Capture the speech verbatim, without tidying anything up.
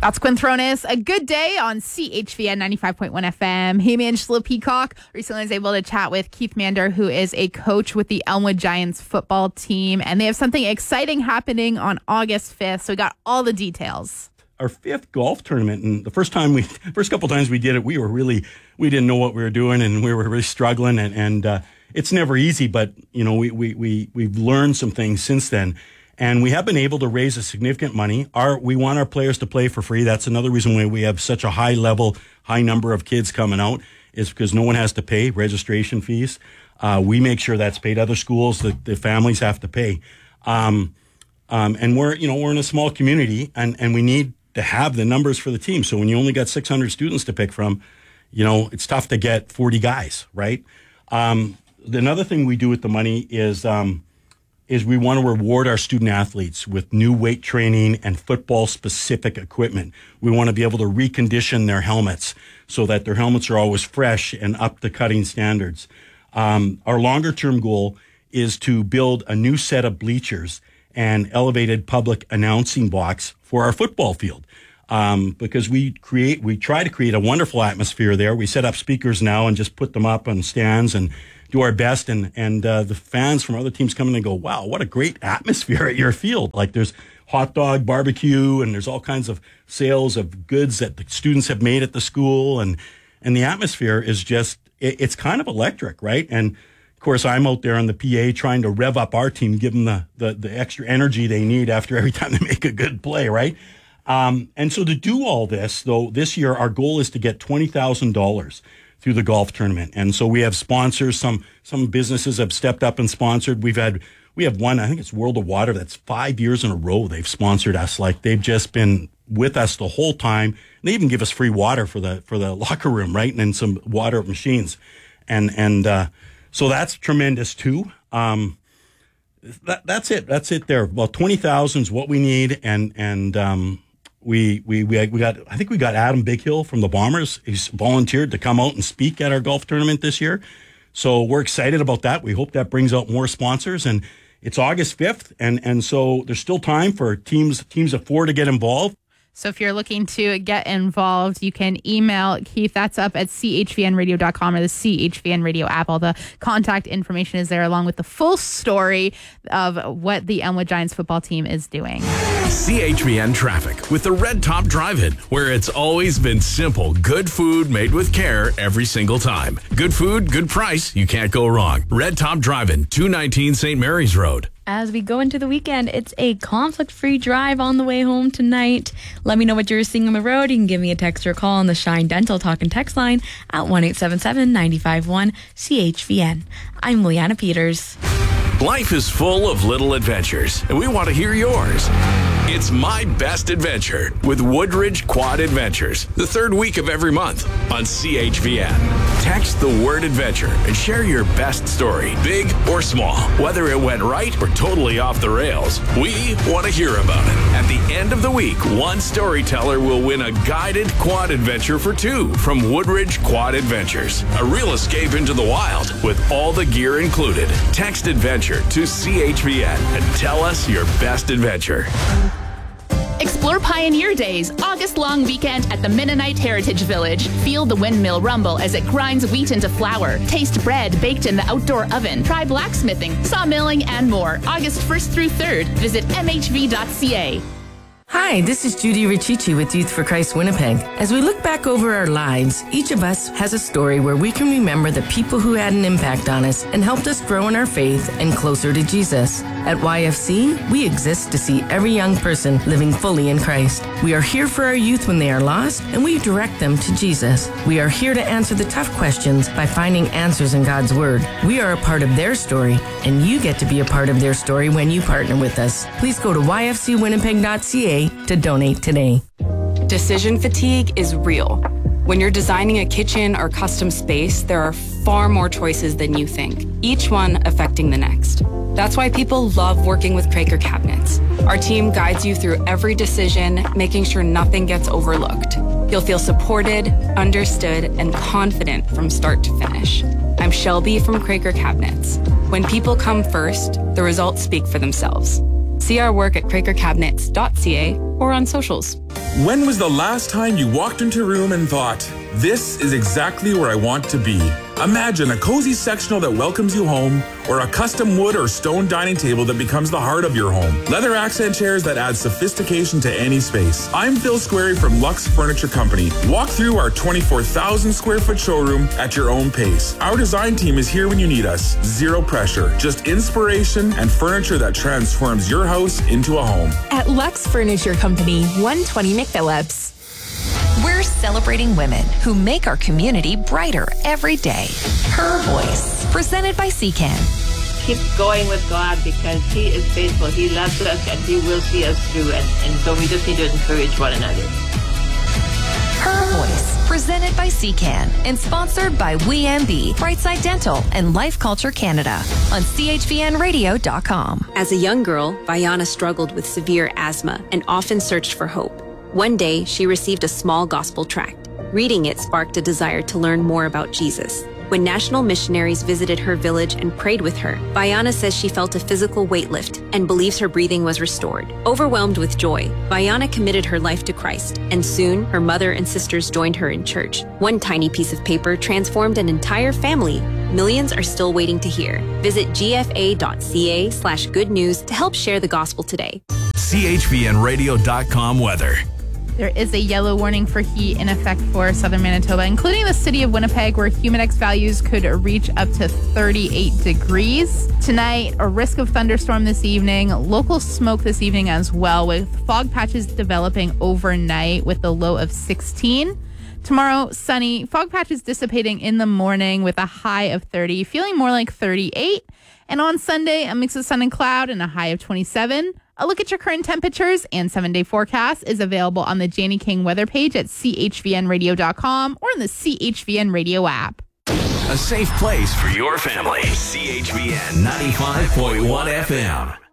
That's Quinn Thronis. A good day on C H V N ninety-five point one F M. Hey, Angela Peacock recently was able to chat with Keith Mander, who is a coach with the Elmwood Giants football team. And they have something exciting happening on August fifth. So we got all the details. Our fifth golf tournament, and the first time we, first couple times we did it, we were really, we didn't know what we were doing, and we were really struggling. And, and uh, it's never easy, but you know, we we we we've learned some things since then. And we have been able to raise a significant money. Our, we want our players to play for free. That's another reason why we have such a high level, high number of kids coming out, is because no one has to pay registration fees. Uh, we make sure that's paid. Other schools, the, the families have to pay. Um, um, and we're, you know, we're in a small community, and, and we need to have the numbers for the team. So when you only got six hundred students to pick from, you know, it's tough to get forty guys, right? Um, another thing we do with the money is, um, is we want to reward our student athletes with new weight training and football specific equipment. We want to be able to recondition their helmets so that their helmets are always fresh and up to cutting standards. Um, our longer term goal is to build a new set of bleachers and elevated public announcing box for our football field. Um, because we create, we try to create a wonderful atmosphere there. We set up speakers now and just put them up on stands and do our best, and and uh, the fans from other teams come in and go, wow, what a great atmosphere at your field. Like there's hot dog barbecue, and there's all kinds of sales of goods that the students have made at the school, and and the atmosphere is just, it, it's kind of electric, right? And of course, I'm out there on the P A trying to rev up our team, give them the, the, the extra energy they need after every time they make a good play, right? Um, and so to do all this, though, this year, our goal is to get twenty thousand dollars through the golf tournament. And so we have sponsors. Some some businesses have stepped up and sponsored. We've had, we have one, I think it's World of Water, that's five years in a row they've sponsored us. Like they've just been with us the whole time. They even give us free water for the for the locker room, right? And then some water machines. And and uh, so that's tremendous too. Um, that, that's it. That's it there. Well, twenty thousand is what we need. And, and, um, We, we we we got I think we got Adam Bighill from the Bombers. He's volunteered to come out and speak at our golf tournament this year. So we're excited about that. We hope that brings out more sponsors. And it's August fifth, and and so there's still time for teams teams of four to get involved. So if you're looking to get involved, you can email Keith. That's up at c h v n radio dot com or the C H V N Radio app. All the contact information is there, along with the full story of what the Elmwood Giants football team is doing. C H V N Traffic with the Red Top Drive-In, where it's always been simple. Good food made with care every single time. Good food, good price. You can't go wrong. Red Top Drive-In, two nineteen Saint Mary's Road. As we go into the weekend, it's a conflict-free drive on the way home tonight. Let me know what you're seeing on the road. You can give me a text or call on the Shine Dental Talk and Text line at one eight seven seven, nine five one, C H V N. I'm Leanna Peters. Life is full of little adventures, and we want to hear yours. It's My Best Adventure with Woodridge Quad Adventures, the third week of every month on C H V N. Text the word adventure and share your best story, big or small. Whether it went right or totally off the rails, we want to hear about it. At the end of the week, one storyteller will win a guided quad adventure for two from Woodridge Quad Adventures. A real escape into the wild with all the gear included. Text adventure to C H V N and tell us your best adventure. Explore Pioneer Days, August-long weekend at the Mennonite Heritage Village. Feel the windmill rumble as it grinds wheat into flour. Taste bread baked in the outdoor oven. Try blacksmithing, sawmilling, and more. August first through third. Visit m h v dot c a. Hi, this is Judy Riccici with Youth for Christ Winnipeg. As we look back over our lives, each of us has a story where we can remember the people who had an impact on us and helped us grow in our faith and closer to Jesus. At Y F C, we exist to see every young person living fully in Christ. We are here for our youth when they are lost, and we direct them to Jesus. We are here to answer the tough questions by finding answers in God's Word. We are a part of their story, and you get to be a part of their story when you partner with us. Please go to y f c winnipeg dot c a to donate today. Decision fatigue is real. When you're designing a kitchen or custom space, there are far more choices than you think, each one affecting the next. That's why people love working with Craker Cabinets. Our team guides you through every decision, making sure nothing gets overlooked. You'll feel supported, understood, and confident from start to finish. I'm Shelby from Craker Cabinets. When people come first, the results speak for themselves. See our work at craker cabinets dot c a or on socials. When was the last time you walked into a room and thought, this is exactly where I want to be? Imagine a cozy sectional that welcomes you home, or a custom wood or stone dining table that becomes the heart of your home. Leather accent chairs that add sophistication to any space. I'm Phil Squarey from Lux Furniture Company. Walk through our twenty-four thousand square foot showroom at your own pace. Our design team is here when you need us. Zero pressure, just inspiration and furniture that transforms your house into a home. At Lux Furniture Company, one twenty McPhillips. We're celebrating women who make our community brighter every day. Her Voice, presented by C C A N. Keep going with God because He is faithful. He loves us and He will see us through. And, and so we just need to encourage one another. Her Voice, presented by C C A N and sponsored by W E M B, Brightside Dental, and Life Culture Canada on C H V N radio dot com. As a young girl, Vayana struggled with severe asthma and often searched for hope. One day, she received a small gospel tract. Reading it sparked a desire to learn more about Jesus. When national missionaries visited her village and prayed with her, Vayana says she felt a physical weight lift and believes her breathing was restored. Overwhelmed with joy, Vayana committed her life to Christ, and soon her mother and sisters joined her in church. One tiny piece of paper transformed an entire family. Millions are still waiting to hear. Visit gfa.ca slash good news to help share the gospel today. C H V N radio dot com weather. There is a yellow warning for heat in effect for southern Manitoba, including the city of Winnipeg, where humidex values could reach up to thirty-eight degrees. Tonight, a risk of thunderstorm this evening, local smoke this evening as well, with fog patches developing overnight with a low of sixteen. Tomorrow, sunny, fog patches dissipating in the morning with a high of thirty, feeling more like thirty-eight. And on Sunday, a mix of sun and cloud and a high of twenty-seven. A look at your current temperatures and seven-day forecast is available on the Janie King weather page at C H V N radio dot com or in the C H V N Radio app. A safe place for your family. C H V N ninety-five point one F M.